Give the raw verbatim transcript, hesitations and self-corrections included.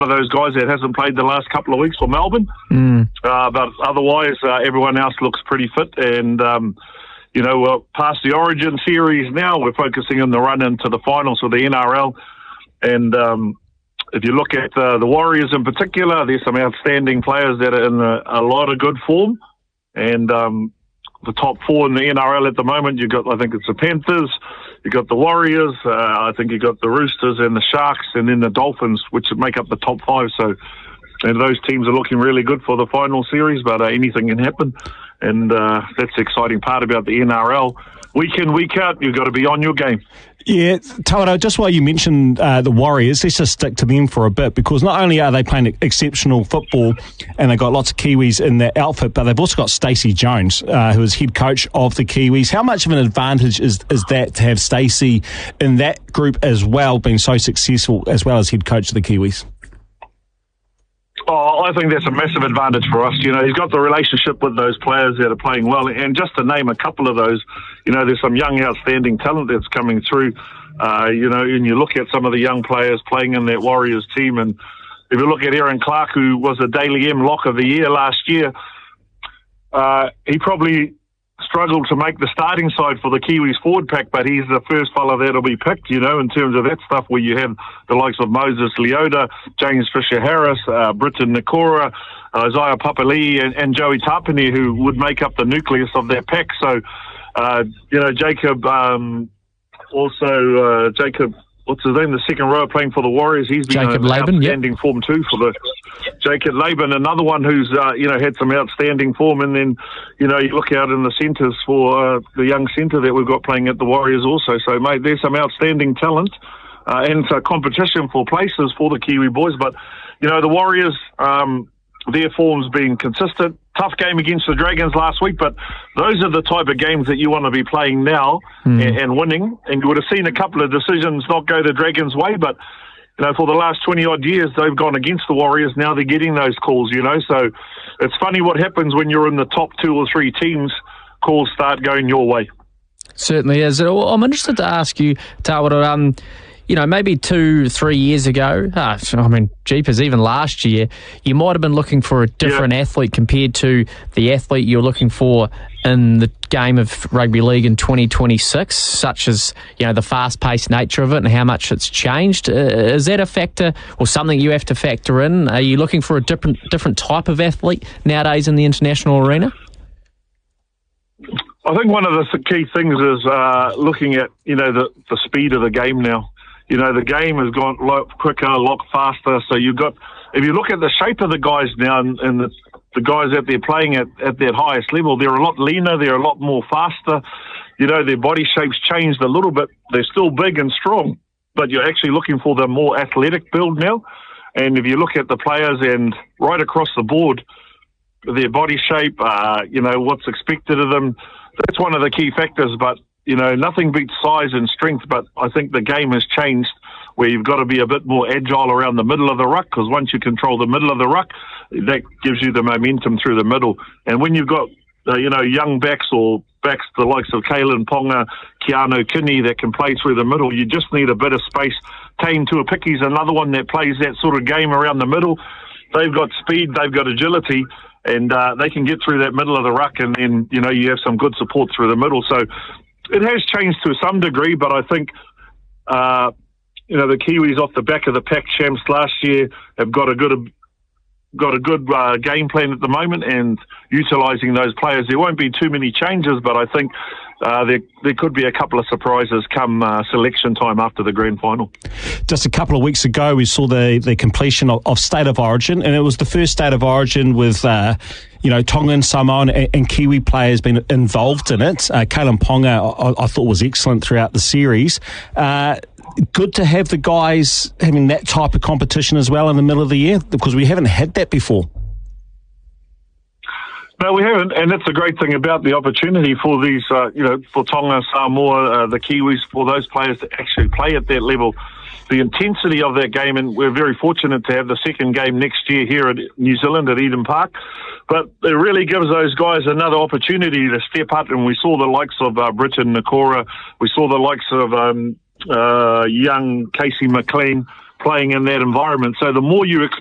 of those guys that hasn't played the last couple of weeks for Melbourne. Mm. Uh, but otherwise, uh, everyone else looks pretty fit. And, um, you know, we're past the Origin series now. We're focusing on the run into the finals of the N R L. And um, if you look at uh, the Warriors in particular, there's some outstanding players that are in a, a lot of good form. And um, the top four in the N R L at the moment, you've got, I think it's the Panthers, you've got the Warriors, uh, I think you've got the Roosters and the Sharks, and then the Dolphins, which would make up the top five. So and those teams are looking really good for the final series, but uh, anything can happen. And uh, that's the exciting part about the N R L. Week in, week out, you've got to be on your game. Yeah, Tawera, just while you mentioned uh, the Warriors, let's just stick to them for a bit, because not only are they playing exceptional football and they've got lots of Kiwis in their outfit, but they've also got Stacey Jones, uh, who is head coach of the Kiwis. How much of an advantage is, is that to have Stacey in that group as well, being so successful as well as head coach of the Kiwis? Oh, I think that's a massive advantage for us. You know, he's got the relationship with those players that are playing well. And just to name a couple of those, you know, there's some young, outstanding talent that's coming through. Uh, you know, and you look at some of the young players playing in that Warriors team. And if you look at Aaron Clark, who was the Daily M Lock of the Year last year, uh, he probably struggled to make the starting side for the Kiwis forward pack, but he's the first fella that'll be picked, you know, in terms of that stuff, where you have the likes of Moses Leota, James Fisher-Harris, uh, Britton Nikora, uh, Isaiah Papali'i, and, and Joey Tapine, who would make up the nucleus of that pack. So, uh, you know, Jacob, um, also uh, Jacob, what's his name, the second rower playing for the Warriors, he's been Jacob an Laban, outstanding yep. form too for the Jacob Laban, another one who's uh, you know had some outstanding form. And then you know you look out in the centres for uh, the young centre that we've got playing at the Warriors also. So mate, there's some outstanding talent uh, and it's a competition for places for the Kiwi boys. But you know the Warriors, um, their form's been consistent. Tough game against the Dragons last week, but those are the type of games that you want to be playing now mm. and, and winning. And you would have seen a couple of decisions not go the Dragons' way, but you know, for the last twenty-odd years, they've gone against the Warriors. Now they're getting those calls, you know. So it's funny what happens when you're in the top two or three teams, calls start going your way. Certainly is. I'm interested to ask you, Tawera, um, you know, maybe two, three years ago, uh, I mean, jeepers, even last year, you might have been looking for a different yeah. athlete compared to the athlete you're looking for in the game of rugby league in twenty twenty-six, such as, you know, the fast-paced nature of it and how much it's changed. Uh, is that a factor or something you have to factor in? Are you looking for a different different type of athlete nowadays in the international arena? I think one of the key things is uh, looking at, you know, the, the speed of the game now. You know, the game has gone a lot quicker, a lot faster. So you've got, if you look at the shape of the guys now and, and the, the guys that they're playing at, at their highest level, they're a lot leaner, they're a lot more faster. You know, their body shape's changed a little bit. They're still big and strong, but you're actually looking for the more athletic build now. And if you look at the players and right across the board, their body shape, uh, you know, what's expected of them, that's one of the key factors. But you know, nothing beats size and strength, but I think the game has changed where you've got to be a bit more agile around the middle of the ruck, because once you control the middle of the ruck, that gives you the momentum through the middle. And when you've got, uh, you know, young backs or backs the likes of Kalen Ponga, Keanu Kinney that can play through the middle, you just need a bit of space. Tane Tuapike's another one that plays that sort of game around the middle. They've got speed, they've got agility, and uh, they can get through that middle of the ruck, and then, you know, you have some good support through the middle. So it has changed to some degree, but I think, uh, you know, the Kiwis off the back of the pack champs last year have got a good got a good uh, game plan at the moment and utilising those players. There won't be too many changes, but I think uh, there there could be a couple of surprises come uh, selection time after the grand final. Just a couple of weeks ago, we saw the, the completion of, of State of Origin, and it was the first State of Origin with Uh, you know, Tongan, Samoan and, and Kiwi players been involved in it. Uh, Kalen Ponga, I, I thought, was excellent throughout the series. Uh, good to have the guys having that type of competition as well in the middle of the year, because we haven't had that before. No, we haven't, and that's a great thing about the opportunity for these, uh, you know, for Tonga, Samoa, uh, the Kiwis, for those players to actually play at that level. The intensity of that game, and we're very fortunate to have the second game next year here at New Zealand at Eden Park. But it really gives those guys another opportunity to step up, and we saw the likes of uh, Britton Nikora, we saw the likes of um, uh, young Casey McLean playing in that environment. So the more you